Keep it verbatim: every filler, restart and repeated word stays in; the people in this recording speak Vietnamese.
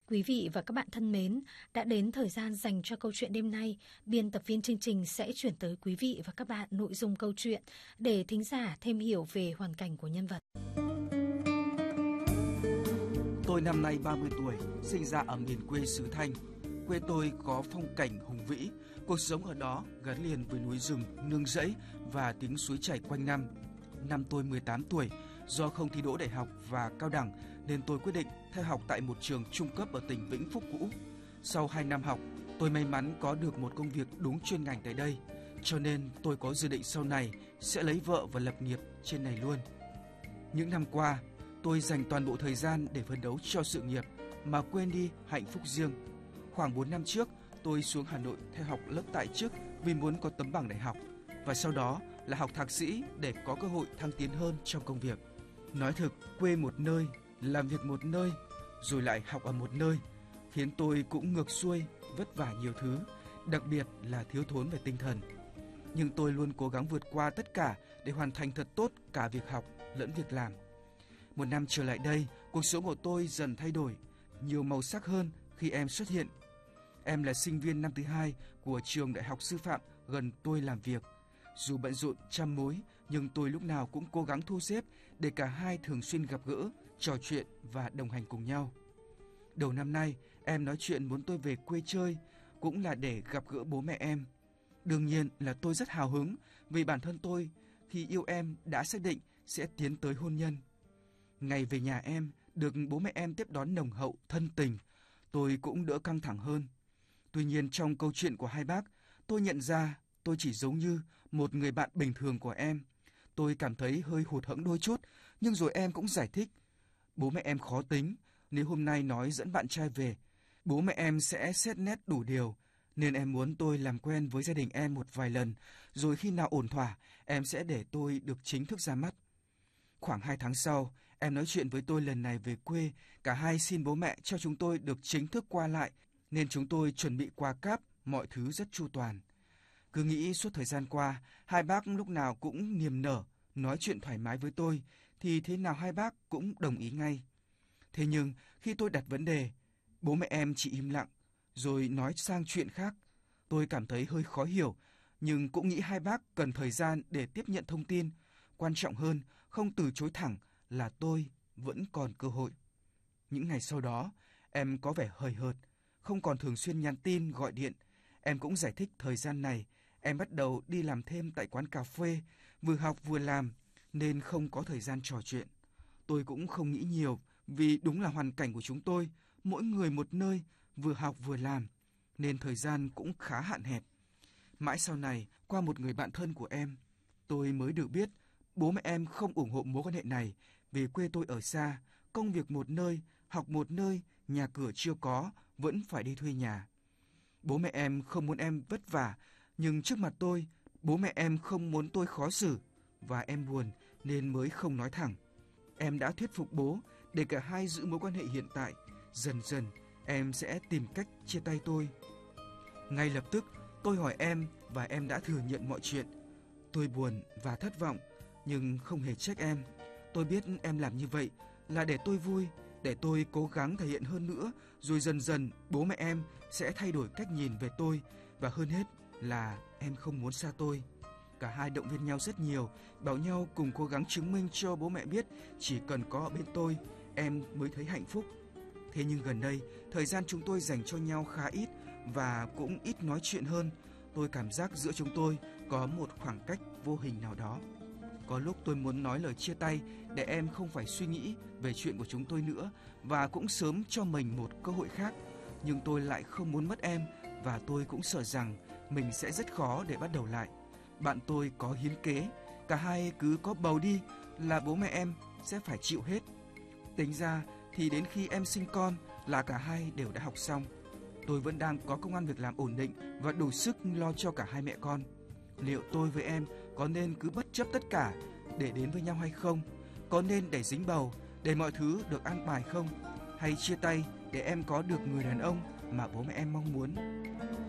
Quý vị và các bạn thân mến, đã đến thời gian dành cho câu chuyện đêm nay. Biên tập viên chương trình sẽ chuyển tới quý vị và các bạn nội dung câu chuyện để thính giả thêm hiểu về hoàn cảnh của nhân vật. Tôi năm nay ba mươi tuổi, sinh ra ở miền quê xứ Thanh. Quê tôi có phong cảnh hùng vĩ, cuộc sống ở đó gắn liền với núi rừng, nương rẫy và tiếng suối chảy quanh năm. Năm tôi mười tám tuổi, do không thi đỗ đại học và cao đẳng nên tôi quyết định theo học tại một trường trung cấp ở tỉnh Vĩnh Phúc cũ. Sau hai năm học, tôi may mắn có được một công việc đúng chuyên ngành tại đây, cho nên tôi có dự định sau này sẽ lấy vợ và lập nghiệp trên này luôn. Những năm qua, tôi dành toàn bộ thời gian để phấn đấu cho sự nghiệp mà quên đi hạnh phúc riêng. Khoảng bốn năm trước, tôi xuống Hà Nội theo học lớp tại chức vì muốn có tấm bằng đại học, và sau đó là học thạc sĩ để có cơ hội thăng tiến hơn trong công việc. Nói thực, quê một nơi, làm việc một nơi, rồi lại học ở một nơi, khiến tôi cũng ngược xuôi, vất vả nhiều thứ, đặc biệt là thiếu thốn về tinh thần. Nhưng tôi luôn cố gắng vượt qua tất cả để hoàn thành thật tốt cả việc học lẫn việc làm. Một năm trở lại đây, cuộc sống của tôi dần thay đổi, nhiều màu sắc hơn khi em xuất hiện. Em là sinh viên năm thứ hai của trường đại học sư phạm gần tôi làm việc. Dù bận rộn trăm mối, nhưng tôi lúc nào cũng cố gắng thu xếp để cả hai thường xuyên gặp gỡ, trò chuyện và đồng hành cùng nhau. Đầu năm nay, em nói chuyện muốn tôi về quê chơi, cũng là để gặp gỡ bố mẹ em. Đương nhiên là tôi rất hào hứng vì bản thân tôi khi yêu em đã xác định sẽ tiến tới hôn nhân. Ngày về nhà em, được bố mẹ em tiếp đón nồng hậu, thân tình, tôi cũng đỡ căng thẳng hơn. Tuy nhiên trong câu chuyện của hai bác, tôi nhận ra tôi chỉ giống như một người bạn bình thường của em. Tôi cảm thấy hơi hụt hẫng đôi chút, nhưng rồi em cũng giải thích. Bố mẹ em khó tính, nếu hôm nay nói dẫn bạn trai về, bố mẹ em sẽ xét nét đủ điều, nên em muốn tôi làm quen với gia đình em một vài lần, rồi khi nào ổn thỏa, em sẽ để tôi được chính thức ra mắt. Khoảng hai tháng sau, em nói chuyện với tôi lần này về quê, cả hai xin bố mẹ cho chúng tôi được chính thức qua lại, nên chúng tôi chuẩn bị quà cáp, mọi thứ rất chu toàn. Cứ nghĩ suốt thời gian qua, hai bác lúc nào cũng niềm nở, nói chuyện thoải mái với tôi, thì thế nào hai bác cũng đồng ý ngay. Thế nhưng, khi tôi đặt vấn đề, bố mẹ em chỉ im lặng, rồi nói sang chuyện khác. Tôi cảm thấy hơi khó hiểu, nhưng cũng nghĩ hai bác cần thời gian để tiếp nhận thông tin. Quan trọng hơn, không từ chối thẳng là tôi vẫn còn cơ hội. Những ngày sau đó, em có vẻ hời hợt, không còn thường xuyên nhắn tin, gọi điện. Em cũng giải thích thời gian này, em bắt đầu đi làm thêm tại quán cà phê, vừa học vừa làm, nên không có thời gian trò chuyện. Tôi cũng không nghĩ nhiều, vì đúng là hoàn cảnh của chúng tôi, mỗi người một nơi, vừa học vừa làm, nên thời gian cũng khá hạn hẹp. Mãi sau này, qua một người bạn thân của em, tôi mới được biết bố mẹ em không ủng hộ mối quan hệ này vì quê tôi ở xa, công việc một nơi, học một nơi, nhà cửa chưa có, vẫn phải đi thuê nhà. Bố mẹ em không muốn em vất vả, nhưng trước mặt tôi, bố mẹ em không muốn tôi khó xử, và em buồn nên mới không nói thẳng. Em đã thuyết phục bố để cả hai giữ mối quan hệ hiện tại. Dần dần, em sẽ tìm cách chia tay tôi. Ngay lập tức, tôi hỏi em và em đã thừa nhận mọi chuyện. Tôi buồn và thất vọng, nhưng không hề trách em. Tôi biết em làm như vậy là để tôi vui, để tôi cố gắng thể hiện hơn nữa, rồi dần dần bố mẹ em sẽ thay đổi cách nhìn về tôi, và hơn hết là em không muốn xa tôi. Cả hai động viên nhau rất nhiều, bảo nhau cùng cố gắng chứng minh cho bố mẹ biết chỉ cần có ở bên tôi, em mới thấy hạnh phúc. Thế nhưng gần đây, thời gian chúng tôi dành cho nhau khá ít và cũng ít nói chuyện hơn. Tôi cảm giác giữa chúng tôi có một khoảng cách vô hình nào đó. Có lúc tôi muốn nói lời chia tay để em không phải suy nghĩ về chuyện của chúng tôi nữa, và cũng sớm cho mình một cơ hội khác. Nhưng tôi lại không muốn mất em, và tôi cũng sợ rằng mình sẽ rất khó để bắt đầu lại. Bạn tôi có hiến kế, cả hai cứ có bầu đi là bố mẹ em sẽ phải chịu hết. Tính ra thì đến khi em sinh con là cả hai đều đã học xong. Tôi vẫn đang có công ăn việc làm ổn định và đủ sức lo cho cả hai mẹ con. Liệu tôi với em có nên cứ bất chấp tất cả để đến với nhau hay không? Có nên để dính bầu, để mọi thứ được an bài không? Hay chia tay để em có được người đàn ông mà bố mẹ em mong muốn?